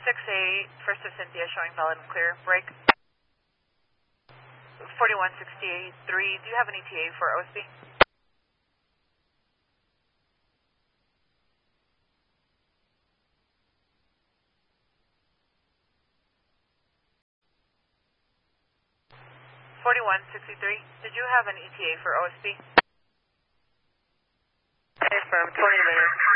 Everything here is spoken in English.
First of Cynthia showing valid and clear. Break. 4168-3, do you have an ETA for OSB? Did you have an ETA for OSB? Affirm, 20 minutes.